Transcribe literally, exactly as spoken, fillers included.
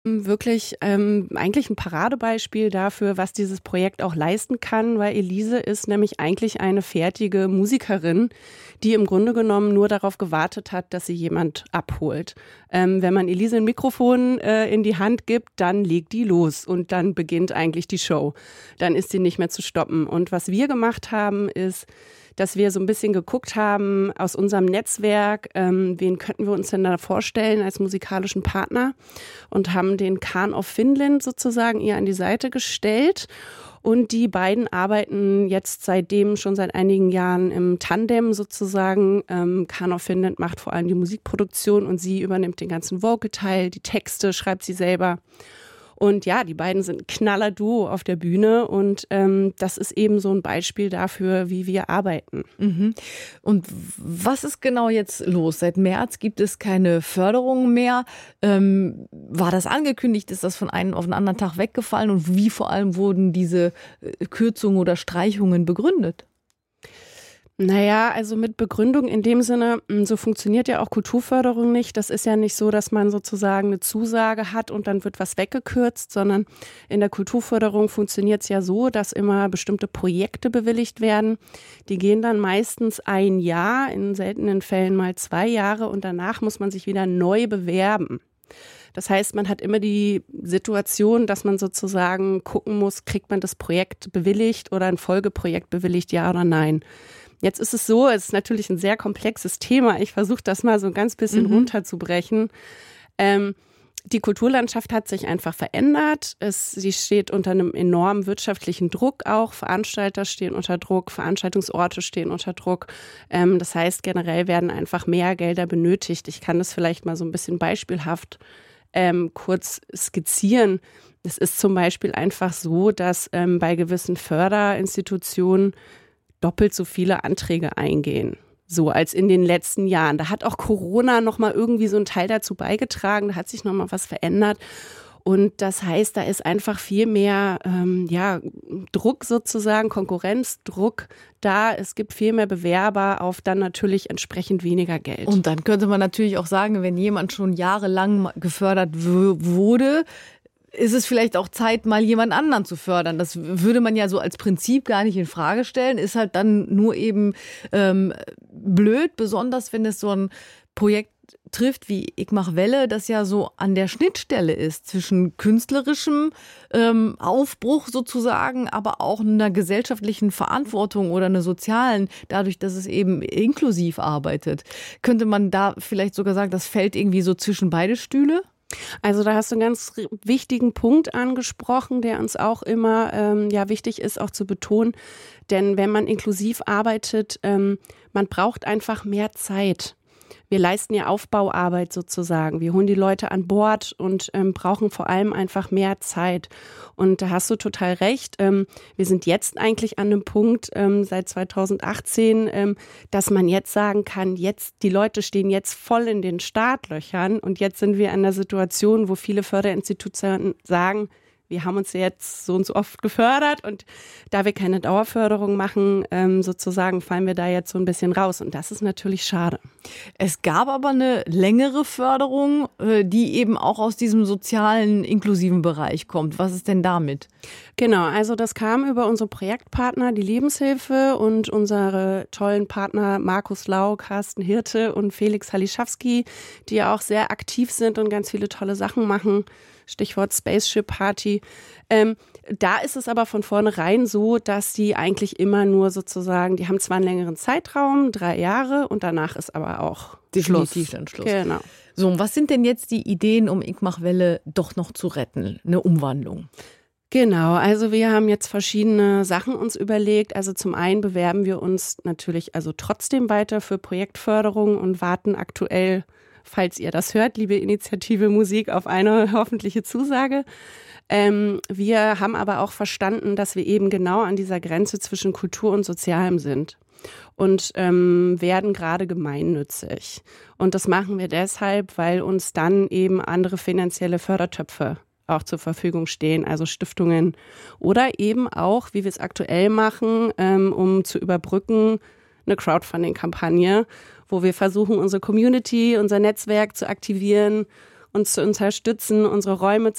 Wirklich ähm, eigentlich ein Paradebeispiel dafür, was dieses Projekt auch leisten kann, weil Elise ist nämlich eigentlich eine fertige Musikerin, die im Grunde genommen nur darauf gewartet hat, dass sie jemand abholt. Ähm, wenn man Elise ein Mikrofon äh, in die Hand gibt, dann legt die los und dann beginnt eigentlich die Show. Dann ist sie nicht mehr zu stoppen. Und was wir gemacht haben, ist, dass wir so ein bisschen geguckt haben aus unserem Netzwerk, ähm, wen könnten wir uns denn da vorstellen als musikalischen Partner, und haben den Khan of Finland sozusagen ihr an die Seite gestellt. Und die beiden arbeiten jetzt seitdem schon seit einigen Jahren im Tandem sozusagen. Ähm, Khan of Finland macht vor allem die Musikproduktion und sie übernimmt den ganzen Vocal-Teil, die Texte schreibt sie selber. Und ja, die beiden sind ein Knaller-Duo auf der Bühne und ähm, das ist eben so ein Beispiel dafür, wie wir arbeiten. Mhm. Und was ist genau jetzt los? Seit März gibt es keine Förderung mehr. Ähm, war das angekündigt? Ist das von einem auf den anderen Tag weggefallen? Und wie vor allem wurden diese Kürzungen oder Streichungen begründet? Naja, also mit Begründung in dem Sinne, so funktioniert ja auch Kulturförderung nicht. Das ist ja nicht so, dass man sozusagen eine Zusage hat und dann wird was weggekürzt, sondern in der Kulturförderung funktioniert es ja so, dass immer bestimmte Projekte bewilligt werden. Die gehen dann meistens ein Jahr, in seltenen Fällen mal zwei Jahre und danach muss man sich wieder neu bewerben. Das heißt, man hat immer die Situation, dass man sozusagen gucken muss, kriegt man das Projekt bewilligt oder ein Folgeprojekt bewilligt, ja oder nein. Jetzt ist es so, es ist natürlich ein sehr komplexes Thema. Ich versuche das mal so ein ganz bisschen mhm. runterzubrechen. Ähm, die Kulturlandschaft hat sich einfach verändert. Es, sie steht unter einem enormen wirtschaftlichen Druck auch. Veranstalter stehen unter Druck, Veranstaltungsorte stehen unter Druck. Ähm, das heißt, generell werden einfach mehr Gelder benötigt. Ich kann das vielleicht mal so ein bisschen beispielhaft ähm, kurz skizzieren. Es ist zum Beispiel einfach so, dass ähm, bei gewissen Förderinstitutionen doppelt so viele Anträge eingehen, so als in den letzten Jahren. Da hat auch Corona nochmal irgendwie so einen Teil dazu beigetragen, da hat sich nochmal was verändert. Und das heißt, da ist einfach viel mehr ähm, ja, Druck sozusagen, Konkurrenzdruck da. Es gibt viel mehr Bewerber auf dann natürlich entsprechend weniger Geld. Und dann könnte man natürlich auch sagen, wenn jemand schon jahrelang gefördert w- wurde, ist es vielleicht auch Zeit, mal jemand anderen zu fördern. Das würde man ja so als Prinzip gar nicht in Frage stellen, ist halt dann nur eben ähm, blöd, besonders wenn es so ein Projekt trifft wie Ich mach Welle, das ja so an der Schnittstelle ist zwischen künstlerischem ähm, Aufbruch sozusagen, aber auch einer gesellschaftlichen Verantwortung oder einer sozialen, dadurch, dass es eben inklusiv arbeitet. Könnte man da vielleicht sogar sagen, das fällt irgendwie so zwischen beide Stühle? Also da hast du einen ganz wichtigen Punkt angesprochen, der uns auch immer ähm, ja wichtig ist, auch zu betonen. Denn wenn man inklusiv arbeitet, ähm, man braucht einfach mehr Zeit. Wir leisten ja Aufbauarbeit sozusagen. Wir holen die Leute an Bord und ähm, brauchen vor allem einfach mehr Zeit. Und da hast du total recht. Ähm, wir sind jetzt eigentlich an einem Punkt ähm, seit zweitausendachtzehn, ähm, dass man jetzt sagen kann, jetzt die Leute stehen jetzt voll in den Startlöchern und jetzt sind wir an der Situation, wo viele Förderinstitutionen sagen, wir haben uns jetzt so und so oft gefördert und da wir keine Dauerförderung machen, ähm, sozusagen fallen wir da jetzt so ein bisschen raus und das ist natürlich schade. Es gab aber eine längere Förderung, die eben auch aus diesem sozialen, inklusiven Bereich kommt. Was ist denn damit? Genau, also das kam über unsere Projektpartner, die Lebenshilfe und unsere tollen Partner Markus Lau, Carsten Hirte und Felix Halischawski, die ja auch sehr aktiv sind und ganz viele tolle Sachen machen. Stichwort Spaceship Party. Ähm, da ist es aber von vornherein so, dass die eigentlich immer nur sozusagen, die haben zwar einen längeren Zeitraum, drei Jahre und danach ist aber auch definitiv dann Schluss. Genau. So, und was sind denn jetzt die Ideen, um Ich mach Welle doch noch zu retten? Eine Umwandlung? Genau, also wir haben jetzt verschiedene Sachen uns überlegt. Also zum einen bewerben wir uns natürlich also trotzdem weiter für Projektförderung und warten aktuell, falls ihr das hört, liebe Initiative Musik, auf eine hoffentliche Zusage. Ähm, wir haben aber auch verstanden, dass wir eben genau an dieser Grenze zwischen Kultur und Sozialem sind und ähm, werden gerade gemeinnützig. Und das machen wir deshalb, weil uns dann eben andere finanzielle Fördertöpfe auch zur Verfügung stehen, also Stiftungen oder eben auch, wie wir es aktuell machen, ähm, um zu überbrücken, eine Crowdfunding-Kampagne, wo wir versuchen, unsere Community, unser Netzwerk zu aktivieren, uns zu unterstützen, unsere Räume